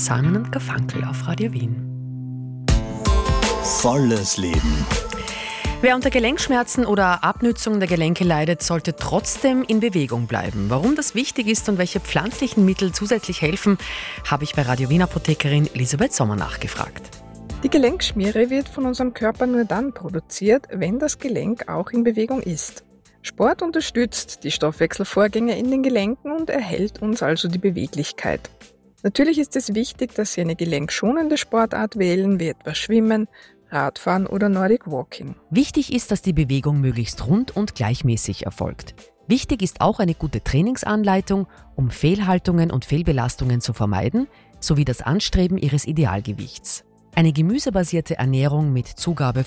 Salmen und Garfunkel auf Radio Wien. Volles Leben. Wer unter Gelenkschmerzen oder Abnützung der Gelenke leidet, sollte trotzdem in Bewegung bleiben. Warum das wichtig ist und welche pflanzlichen Mittel zusätzlich helfen, habe ich bei Radio Wien Apothekerin Elisabeth Sommer nachgefragt. Die Gelenkschmiere wird von unserem Körper nur dann produziert, wenn das Gelenk auch in Bewegung ist. Sport unterstützt die Stoffwechselvorgänge in den Gelenken und erhält uns also die Beweglichkeit. Natürlich ist es wichtig, dass Sie eine gelenkschonende Sportart wählen, wie etwa Schwimmen, Radfahren oder Nordic Walking. Wichtig ist, dass die Bewegung möglichst rund und gleichmäßig erfolgt. Wichtig ist auch eine gute Trainingsanleitung, um Fehlhaltungen und Fehlbelastungen zu vermeiden, sowie das Anstreben Ihres Idealgewichts. Eine gemüsebasierte Ernährung mit Zugabe